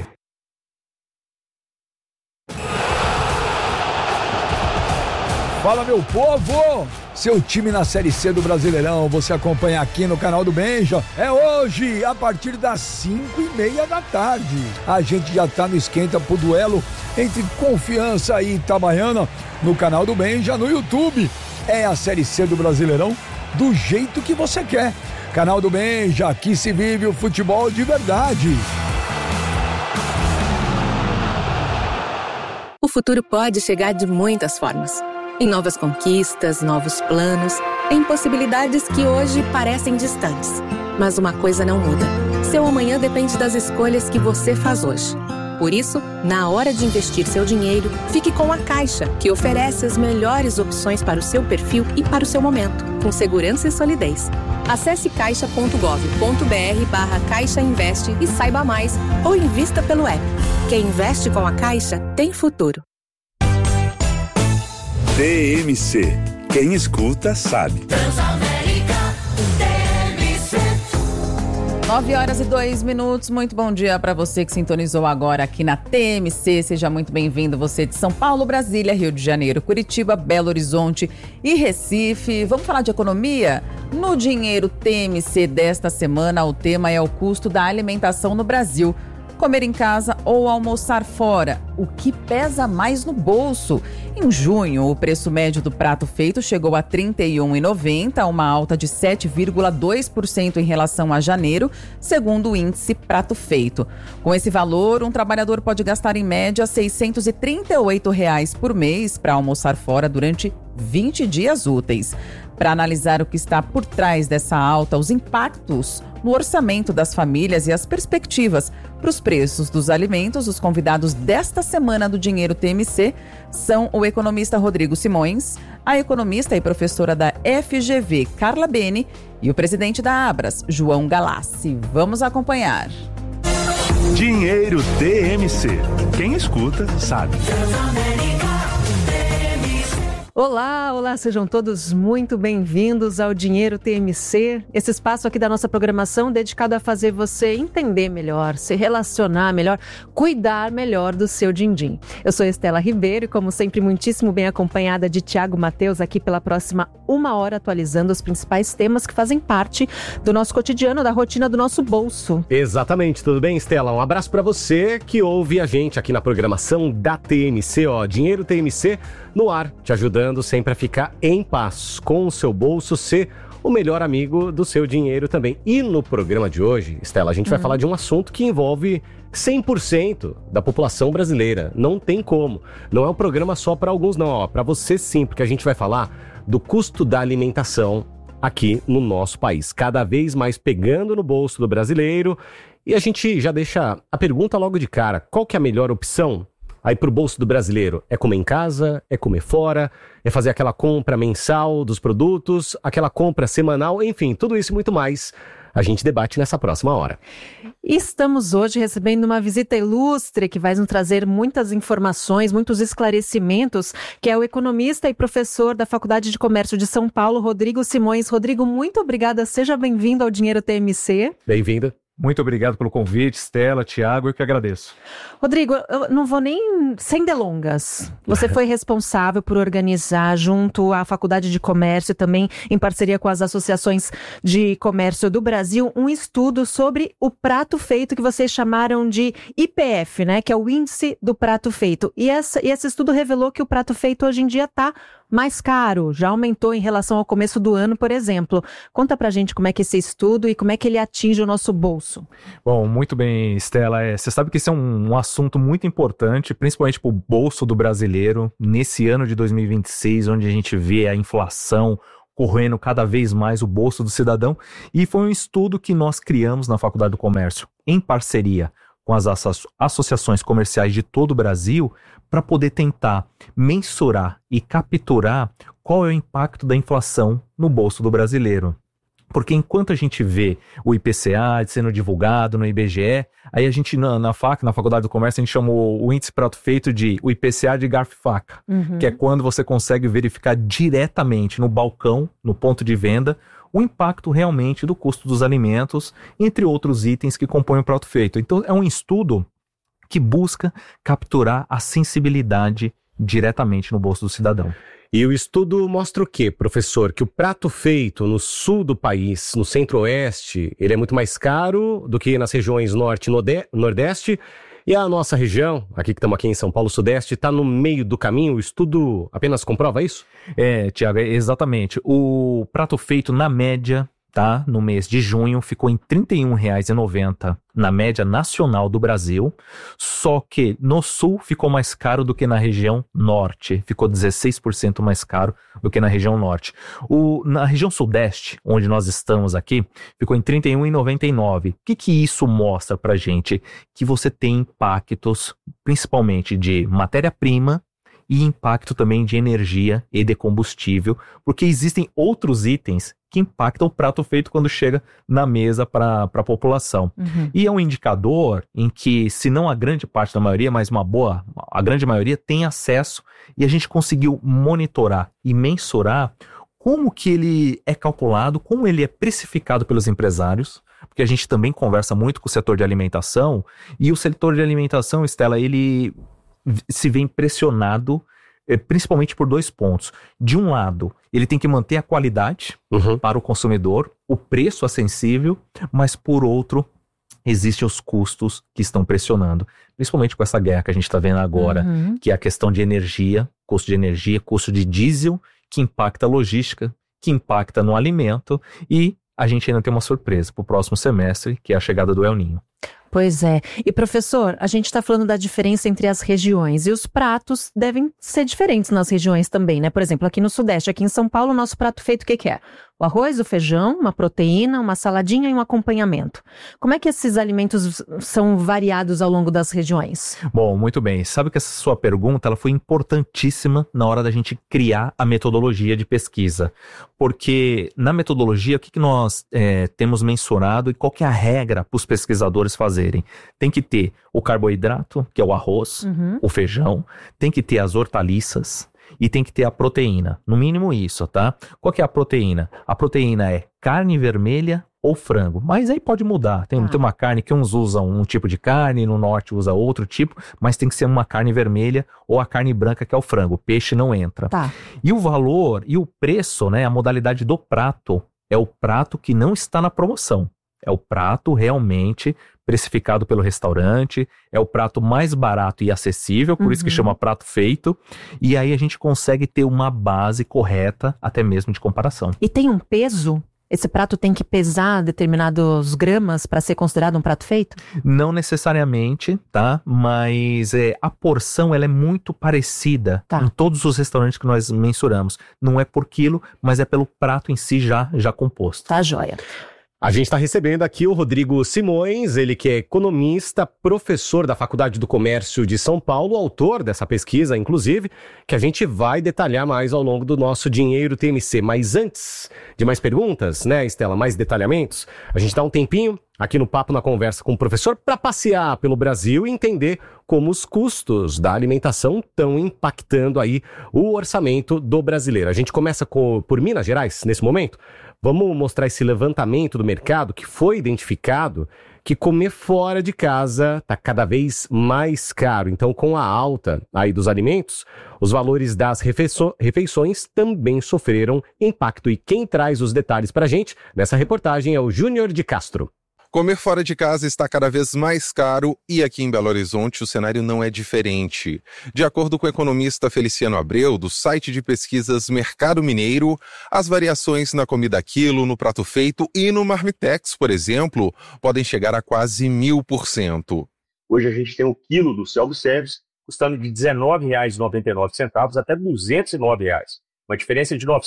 Fala, meu povo! Seu time na Série C do Brasileirão, você acompanha aqui no canal do Benja. É hoje, a partir das 5:30 da tarde. A gente já tá no esquenta pro duelo entre Confiança e Itabaiana no canal do Benja, no YouTube. É a Série C do Brasileirão do jeito que você quer. Canal do Benja, aqui se vive o futebol de verdade. O futuro pode chegar de muitas formas. Em novas conquistas, novos planos, em possibilidades que hoje parecem distantes. Mas uma coisa não muda. Seu amanhã depende das escolhas que você faz hoje. Por isso, na hora de investir seu dinheiro, fique com a Caixa, que oferece as melhores opções para o seu perfil e para o seu momento, com segurança e solidez. Acesse caixa.gov.br/Caixa Investe e saiba mais, ou invista pelo app. Quem investe com a Caixa tem futuro. TMC. Quem escuta sabe. Transamérica TMC. 9h02. Muito bom dia para você que sintonizou agora aqui na TMC. Seja muito bem-vindo, você de São Paulo, Brasília, Rio de Janeiro, Curitiba, Belo Horizonte e Recife. Vamos falar de economia? No Dinheiro TMC desta semana, o tema é o custo da alimentação no Brasil. Comer em casa ou almoçar fora, o que pesa mais no bolso? Em junho, o preço médio do prato feito chegou a R$ 31,90, uma alta de 7,2% em relação a janeiro, segundo o índice Prato Feito. Com esse valor, um trabalhador pode gastar em média R$ 638 por mês para almoçar fora durante 20 dias úteis. Para analisar o que está por trás dessa alta, os impactos no orçamento das famílias e as perspectivas para os preços dos alimentos, os convidados desta semana do Dinheiro TMC são o economista Rodrigo Simões, a economista e professora da FGV, Carla Bene, e o presidente da Abras, João Galassi. Vamos acompanhar. Dinheiro TMC. Quem escuta sabe. Olá, sejam todos muito bem-vindos ao Dinheiro TMC, esse espaço aqui da nossa programação dedicado a fazer você entender melhor, se relacionar melhor, cuidar melhor do seu din-din. Eu sou Estela Ribeiro e, como sempre, muitíssimo bem acompanhada de Tiago Mateus aqui pela próxima 1 hora, atualizando os principais temas que fazem parte do nosso cotidiano, da rotina do nosso bolso. Exatamente, tudo bem, Estela? Um abraço para você que ouve a gente aqui na programação da TMC, Dinheiro TMC no ar, te ajudando sempre a ficar em paz com o seu bolso, ser o melhor amigo do seu dinheiro também. E no programa de hoje, Estela, a gente vai falar de um assunto que envolve 100% da população brasileira. Não tem como. Não é um programa só para alguns, não. Para você sim, porque a gente vai falar do custo da alimentação aqui no nosso país. Cada vez mais pegando no bolso do brasileiro. E a gente já deixa a pergunta logo de cara. Qual que é a melhor opção aí pro bolso do brasileiro? É comer em casa? É comer fora? É fazer aquela compra mensal dos produtos? Aquela compra semanal? Enfim, tudo isso e muito mais a gente debate nessa próxima hora. Estamos hoje recebendo uma visita ilustre que vai nos trazer muitas informações, muitos esclarecimentos, que é o economista e professor da Faculdade de Comércio de São Paulo, Rodrigo Simões. Rodrigo, muito obrigada. Seja bem-vindo ao Dinheiro TMC. Bem-vindo. Muito obrigado pelo convite, Estela, Tiago, eu que agradeço. Rodrigo, eu não vou nem sem delongas. Você foi responsável por organizar, junto à Faculdade de Comércio, também em parceria com as associações de comércio do Brasil, um estudo sobre o prato feito que vocês chamaram de IPF, né? Que é o Índice do Prato Feito. E esse estudo revelou que o prato feito hoje em dia está mais caro, já aumentou em relação ao começo do ano, por exemplo. Conta pra gente como é que esse estudo e como é que ele atinge o nosso bolso. Bom, muito bem, Estela. Você sabe que esse é um assunto muito importante, principalmente para o bolso do brasileiro, nesse ano de 2026, onde a gente vê a inflação corroendo cada vez mais o bolso do cidadão. E foi um estudo que nós criamos na Faculdade do Comércio, em parceria com as associações comerciais de todo o Brasil, para poder tentar mensurar e capturar qual é o impacto da inflação no bolso do brasileiro. Porque enquanto a gente vê o IPCA sendo divulgado no IBGE, aí a gente na Faculdade do Comércio, a gente chamou o índice prato feito de o IPCA de garfo e faca, que é quando você consegue verificar diretamente no balcão, no ponto de venda, o impacto realmente do custo dos alimentos, entre outros itens que compõem o prato feito. Então é um estudo que busca capturar a sensibilidade diretamente no bolso do cidadão. E o estudo mostra o quê, professor? Que o prato feito no sul do país, no centro-oeste, ele é muito mais caro do que nas regiões norte e nordeste. E a nossa região, aqui que estamos aqui em São Paulo, sudeste, está no meio do caminho. O estudo apenas comprova isso? Tiago, exatamente. O prato feito, na média, tá, no mês de junho, ficou em R$ 31,90 na média nacional do Brasil, só que no sul ficou mais caro do que na região norte, ficou 16% mais caro do que na região norte. Na região sudeste, onde nós estamos aqui, ficou em R$ 31,99. O que isso mostra pra gente? Que você tem impactos, principalmente de matéria-prima, e impacto também de energia e de combustível, porque existem outros itens que impactam o prato feito quando chega na mesa para a população. E é um indicador em que, se não a grande parte da maioria, mas a grande maioria tem acesso, e a gente conseguiu monitorar e mensurar como que ele é calculado, como ele é precificado pelos empresários, porque a gente também conversa muito com o setor de alimentação, e o setor de alimentação, Estela, ele se vê impressionado, principalmente por dois pontos. De um lado, ele tem que manter a qualidade para o consumidor, o preço acessível, mas por outro, existem os custos que estão pressionando, principalmente com essa guerra que a gente está vendo agora, que é a questão de energia, custo de diesel, que impacta a logística, que impacta no alimento, e a gente ainda tem uma surpresa para o próximo semestre, que é a chegada do El Niño. Pois é. E professor, a gente está falando da diferença entre as regiões, e os pratos devem ser diferentes nas regiões também, né? Por exemplo, aqui no Sudeste, aqui em São Paulo, o nosso prato feito o que é? O arroz, o feijão, uma proteína, uma saladinha e um acompanhamento. Como é que esses alimentos são variados ao longo das regiões? Bom, muito bem. Sabe que essa sua pergunta ela foi importantíssima na hora da gente criar a metodologia de pesquisa. Porque na metodologia, o que nós temos mensurado e qual que é a regra para os pesquisadores fazerem? Tem que ter o carboidrato, que é o arroz, o feijão, tem que ter as hortaliças, e tem que ter a proteína, no mínimo isso, tá? Qual que é a proteína? A proteína é carne vermelha ou frango, mas aí pode mudar. Tem uma carne que uns usam um tipo de carne, no norte usa outro tipo, mas tem que ser uma carne vermelha ou a carne branca, que é o frango. O peixe não entra. E o valor e o preço, né? A modalidade do prato é o prato que não está na promoção. É o prato realmente precificado pelo restaurante, é o prato mais barato e acessível, por isso que chama prato feito, e aí a gente consegue ter uma base correta, até mesmo de comparação. E tem um peso? Esse prato tem que pesar determinados gramas para ser considerado um prato feito? Não necessariamente, tá? Mas a porção ela é muito parecida em todos os restaurantes que nós mensuramos. Não é por quilo, mas é pelo prato em si já composto. Tá joia. A gente está recebendo aqui o Rodrigo Simões, ele que é economista, professor da Faculdade do Comércio de São Paulo, autor dessa pesquisa, inclusive, que a gente vai detalhar mais ao longo do nosso Dinheiro TMC. Mas antes de mais perguntas, né, Estela, mais detalhamentos, a gente dá um tempinho aqui no Papo na Conversa com o professor para passear pelo Brasil e entender como os custos da alimentação estão impactando aí o orçamento do brasileiro. A gente começa por Minas Gerais, nesse momento. Vamos mostrar esse levantamento do mercado que foi identificado que comer fora de casa está cada vez mais caro. Então, com a alta aí dos alimentos, os valores das refeições também sofreram impacto. E quem traz os detalhes para a gente nessa reportagem é o Júnior de Castro. Comer fora de casa está cada vez mais caro e aqui em Belo Horizonte o cenário não é diferente. De acordo com o economista Feliciano Abreu, do site de pesquisas Mercado Mineiro, as variações na comida quilo, no prato feito e no marmitex, por exemplo, podem chegar a quase 1000%. Hoje a gente tem um quilo do self-service custando de R$19,99 até R$209, uma diferença de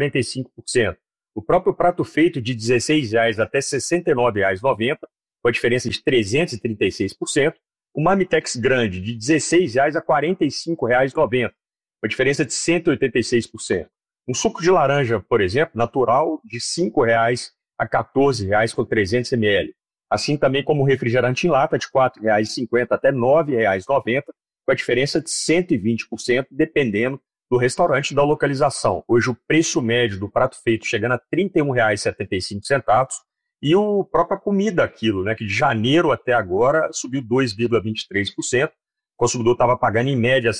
945%. O próprio prato feito de R$16 até R$69,90, com a diferença de 336%. O marmitex grande de R$16 a R$45,90, com a diferença de 186%. Um suco de laranja, por exemplo, natural, de R$5 a R$14 com 300 ml. Assim também como o refrigerante em lata de R$4,50 até R$9,90, com a diferença de 120%, dependendo do restaurante e da localização. Hoje o preço médio do prato feito chegando a R$ 31,75 e a própria comida quilo, né, que de janeiro até agora subiu 2,23%. O consumidor estava pagando em média R$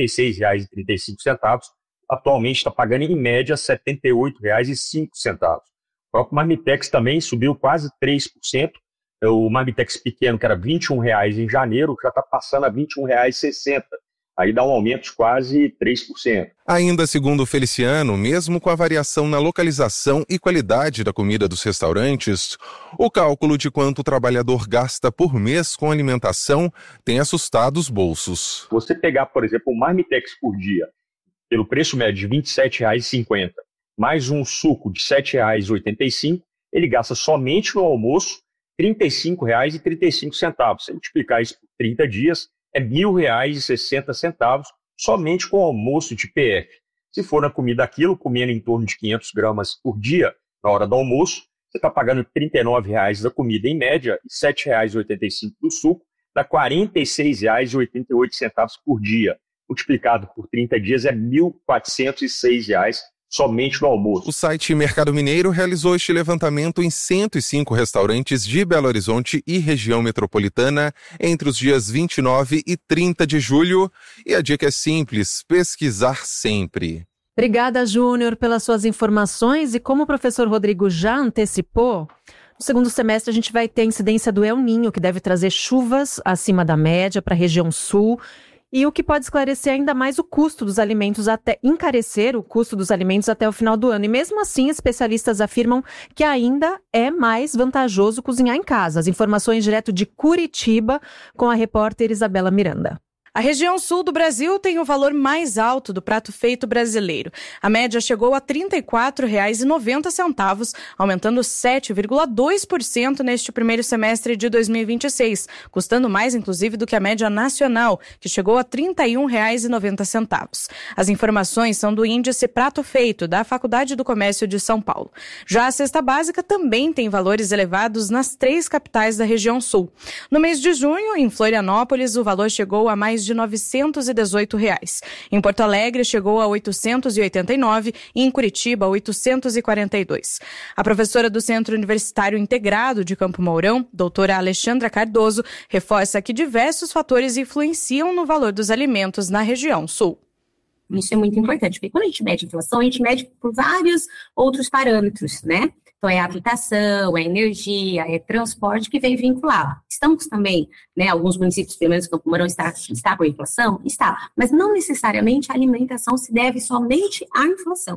76,35, atualmente está pagando em média R$ 78,05. O próprio marmitex também subiu quase 3%. O marmitex pequeno, que era R$ 21,00 em janeiro, já está passando a R$ 21,60. Aí dá um aumento de quase 3%. Ainda segundo o Feliciano, mesmo com a variação na localização e qualidade da comida dos restaurantes, o cálculo de quanto o trabalhador gasta por mês com alimentação tem assustado os bolsos. Você pegar, por exemplo, um marmitex por dia, pelo preço médio de R$ 27,50, mais um suco de R$ 7,85, ele gasta somente no almoço R$ 35,35. Se multiplicar isso por 30 dias, é R$ 1.000,60 somente com o almoço de PF. Se for na comida quilo, comendo em torno de 500 gramas por dia, na hora do almoço, você está pagando R$ 39,00 da comida em média e R$ 7,85 do suco, dá R$ 46,88 por dia. Multiplicado por 30 dias é R$ 1.406 somente no almoço. O site Mercado Mineiro realizou este levantamento em 105 restaurantes de Belo Horizonte e região metropolitana entre os dias 29 e 30 de julho. E a dica é simples: pesquisar sempre. Obrigada, Júnior, pelas suas informações. E como o professor Rodrigo já antecipou, no segundo semestre a gente vai ter a incidência do El Niño, que deve trazer chuvas acima da média para a região sul. E o que pode esclarecer ainda mais o custo dos alimentos, encarecer o custo dos alimentos até o final do ano. E mesmo assim, especialistas afirmam que ainda é mais vantajoso cozinhar em casa. As informações direto de Curitiba com a repórter Isabela Miranda. A região sul do Brasil tem o valor mais alto do prato feito brasileiro. A média chegou a R$ 34,90, aumentando 7,2% neste primeiro semestre de 2026, custando mais, inclusive, do que a média nacional, que chegou a R$ 31,90. As informações são do índice Prato Feito, da Faculdade do Comércio de São Paulo. Já a cesta básica também tem valores elevados nas 3 capitais da região sul. No mês de junho, em Florianópolis, o valor chegou a mais de R$ 918. Em Porto Alegre, chegou a R$ 889 e em Curitiba, R$ 842. A professora do Centro Universitário Integrado de Campo Mourão, doutora Alexandra Cardoso, reforça que diversos fatores influenciam no valor dos alimentos na região sul. Isso é muito importante, porque quando a gente mede a inflação, a gente mede por vários outros parâmetros, né? Então, é a habitação, é energia, é transporte que vem vinculado. Estamos também, né, alguns municípios, pelo menos Campo Mourão, está com a inflação? Está. Mas não necessariamente a alimentação se deve somente à inflação.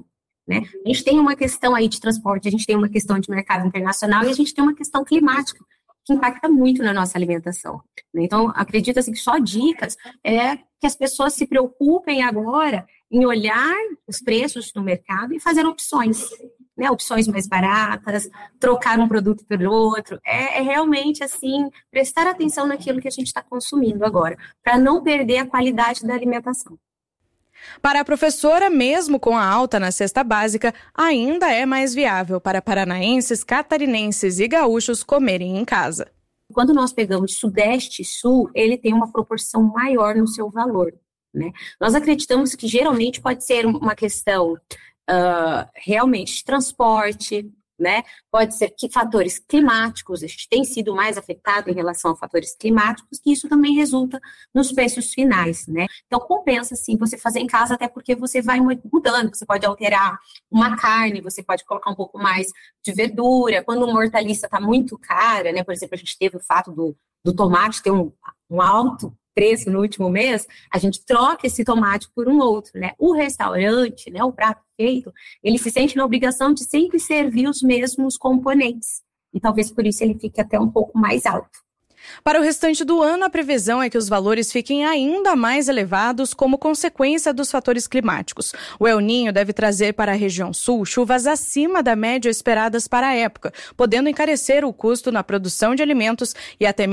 né? A gente tem uma questão aí de transporte, a gente tem uma questão de mercado internacional e a gente tem uma questão climática que impacta muito na nossa alimentação, né? Então, acredito assim, que só dicas é que as pessoas se preocupem agora em olhar os preços no mercado e fazer opções, né? Opções mais baratas, trocar um produto pelo outro. É realmente, assim, prestar atenção naquilo que a gente está consumindo agora, para não perder a qualidade da alimentação. Para a professora, mesmo com a alta na cesta básica, ainda é mais viável para paranaenses, catarinenses e gaúchos comerem em casa. Quando nós pegamos Sudeste e Sul, ele tem uma proporção maior no seu valor, né? Nós acreditamos que geralmente pode ser uma questão realmente de transporte, né? Pode ser que fatores climáticos, a gente tem sido mais afetado em relação a fatores climáticos, e isso também resulta nos preços finais, né? Então, compensa, sim, você fazer em casa, até porque você vai mudando, você pode alterar uma carne, você pode colocar um pouco mais de verdura. Quando uma hortaliça está muito cara, né? Por exemplo, a gente teve o fato do tomate ter um alto preço no último mês, a gente troca esse tomate por um outro, né? O restaurante, né, o prato feito, ele se sente na obrigação de sempre servir os mesmos componentes. E talvez por isso ele fique até um pouco mais alto. Para o restante do ano, a previsão é que os valores fiquem ainda mais elevados como consequência dos fatores climáticos. O El Niño deve trazer para a região sul chuvas acima da média esperadas para a época, podendo encarecer o custo na produção de alimentos e até